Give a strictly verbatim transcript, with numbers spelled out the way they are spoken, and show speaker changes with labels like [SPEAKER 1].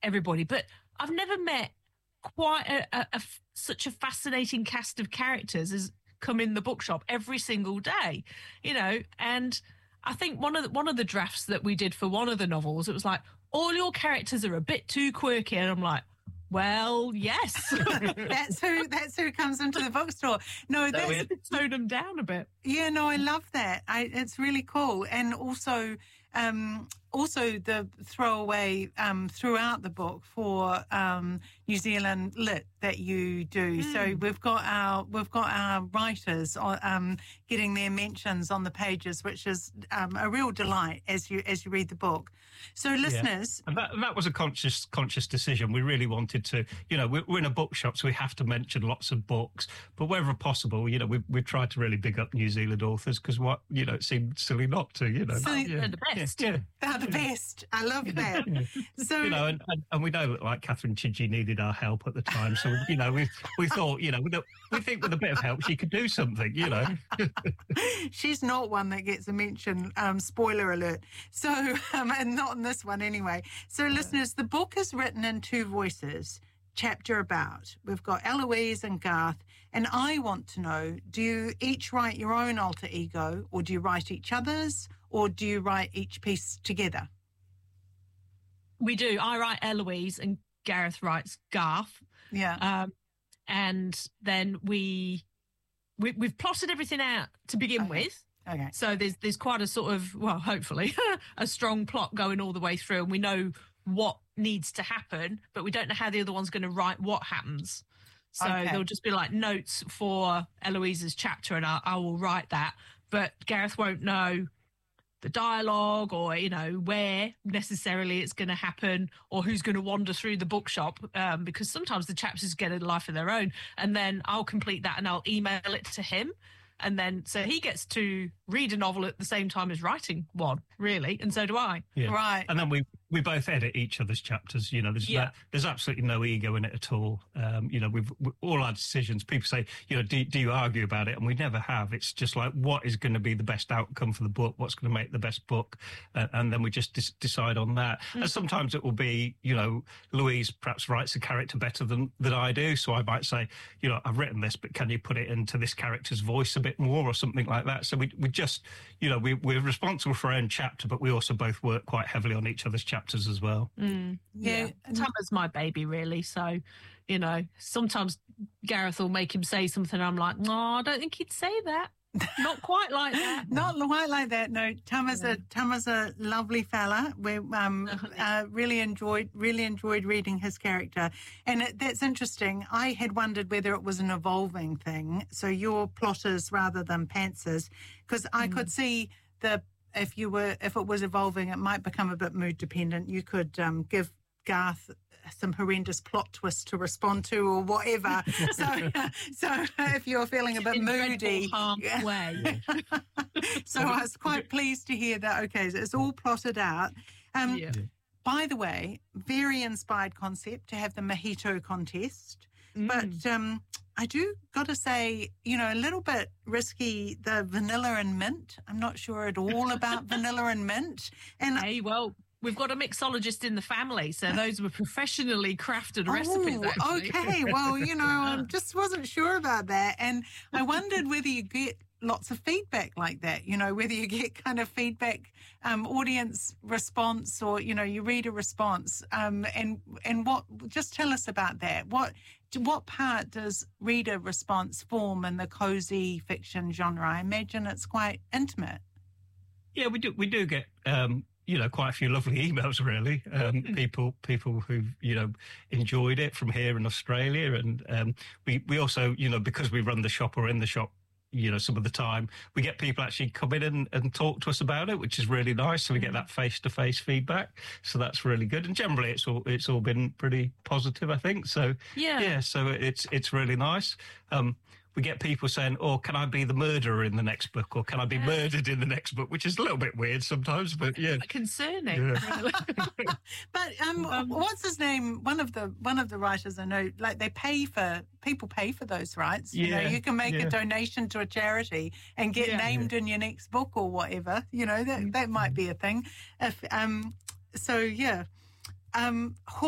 [SPEAKER 1] everybody. But I've never met quite a, a, a f- such a fascinating cast of characters as come in the bookshop every single day, you know. And I think one of the, one of the drafts that we did for one of the novels, it was like, all your characters are a bit too quirky, and I'm like, well, yes.
[SPEAKER 2] that's who that's who comes into the bookstore. No,
[SPEAKER 1] So we
[SPEAKER 2] that's
[SPEAKER 1] had to tone them down a bit.
[SPEAKER 2] yeah. No, I love that. I, it's really cool, and also, um, also the throwaway um, throughout the book for um, New Zealand Lit that you do. Mm. So we've got our we've got our writers um, getting their mentions on the pages, which is um, a real delight as you as you read the book. So listeners,
[SPEAKER 3] yeah. and that that was a conscious conscious decision. We really wanted to, you know, we're, we're in a bookshop, so we have to mention lots of books, but wherever possible, you know, we've we've tried to really big up New Zealand authors because what you know, it seemed silly not to, you know.
[SPEAKER 2] So
[SPEAKER 1] yeah. They're the best.
[SPEAKER 3] Yeah.
[SPEAKER 2] They're the best. I love that.
[SPEAKER 3] Yeah.
[SPEAKER 2] So
[SPEAKER 3] you know, and, and, and we know that like Catherine Chidgey needed our help at the time, so you know, we we thought, you know, we, we think with a bit of help she could do something, you know.
[SPEAKER 2] She's not one that gets a mention. Um, spoiler alert. So, um, and not in this one anyway. So, yeah. Listeners, the book is written in two voices. Chapter about. We've got Eloise and Garth, and I want to know, do you each write your own alter ego, or do you write each other's, or do you write each piece together?
[SPEAKER 1] We do. I write Eloise and Gareth writes Garth.
[SPEAKER 2] Yeah.
[SPEAKER 1] Um, and then we, we we've plotted everything out to begin
[SPEAKER 2] okay.
[SPEAKER 1] with.
[SPEAKER 2] Okay.
[SPEAKER 1] So there's there's quite a sort of, well, hopefully a strong plot going all the way through, and we know what needs to happen, but we don't know how the other one's going to write what happens. So
[SPEAKER 2] okay.
[SPEAKER 1] there'll just be like notes for Eloise's chapter, and I, I will write that. But Gareth won't know the dialogue, or, you know, where necessarily it's going to happen, or who's going to wander through the bookshop, um, because sometimes the chapters get a life of their own. And then I'll complete that and I'll email it to him. And then, so he gets to read a novel at the same time as writing one, really, and so do I.
[SPEAKER 3] Yeah.
[SPEAKER 2] Right.
[SPEAKER 3] And then we, we both edit each other's chapters. You know, there's
[SPEAKER 1] yeah.
[SPEAKER 3] no, there's absolutely no ego in it at all. Um, you know, we've we, all our decisions. People say, you know, do, do you argue about it? And we never have. It's just like, what is going to be the best outcome for the book? What's going to make the best book? Uh, and then we just dis- decide on that. Mm-hmm. And sometimes it will be, you know, Louise perhaps writes a character better than than I do, so I might say, you know, I've written this, but can you put it into this character's voice a bit more, or something like that? So we we just, you know, we we're responsible for our own chapter, but we also both work quite heavily on each other's chapters as well.
[SPEAKER 1] Mm, yeah, yeah. Tama's my baby, really. So, you know, sometimes Gareth will make him say something, I'm like, no, I don't think he'd say that. Not quite like that.
[SPEAKER 2] Not quite like that. No, Tama's yeah. a Tama's a lovely fella. We um uh, really enjoyed really enjoyed reading his character, and it, that's interesting. I had wondered whether it was an evolving thing. So you're plotters rather than pantsers, because I mm. could see the if you were if it was evolving, it might become a bit mood dependent. You could um, give Garth some horrendous plot twist to respond to, or whatever. so, so if you're feeling a bit
[SPEAKER 1] in
[SPEAKER 2] moody,
[SPEAKER 1] yeah. way.
[SPEAKER 2] So I was quite pleased to hear that. Okay, so it's all plotted out. Um,
[SPEAKER 1] yeah.
[SPEAKER 2] By the way, very inspired concept to have the mojito contest,
[SPEAKER 1] mm.
[SPEAKER 2] but um, I do got to say, you know, a little bit risky. The vanilla and mint. I'm not sure at all about vanilla and mint. And
[SPEAKER 1] hey, well. We've got a mixologist in the family, so those were professionally crafted
[SPEAKER 2] oh,
[SPEAKER 1] recipes, actually.
[SPEAKER 2] Okay, well, you know, I just wasn't sure about that. And I wondered whether you get lots of feedback like that, you know, whether you get kind of feedback, um, audience response, or, you know, you read a response. Um, and and what, just tell us about that. What what part does reader response form in the cozy fiction genre? I imagine it's quite intimate.
[SPEAKER 3] Yeah, we do, we do get... Um, you know, quite a few lovely emails, really. Um, people, people who've, you know, enjoyed it from here in Australia. And um, we, we also, you know, because we run the shop or in the shop, you know, some of the time, we get people actually come in and, and talk to us about it, which is really nice. So we get that face-to-face feedback. So that's really good. And generally, it's all it's all been pretty positive, I think. So
[SPEAKER 1] yeah,
[SPEAKER 3] yeah. So it's it's really nice. Um, we get people saying, "Oh, can I be the murderer in the next book, or can I be yeah. murdered in the next book?" Which is a little bit weird sometimes, but yeah,
[SPEAKER 1] concerning. Yeah.
[SPEAKER 2] But um, um, what's his name? One of the one of the writers I know, like they pay for people pay for those rights.
[SPEAKER 3] Yeah,
[SPEAKER 2] you know, you can make
[SPEAKER 3] yeah.
[SPEAKER 2] a donation to a charity and get
[SPEAKER 1] yeah,
[SPEAKER 2] named
[SPEAKER 3] yeah.
[SPEAKER 2] in your next book or whatever. You know, that that might be a thing. If um, so yeah, um.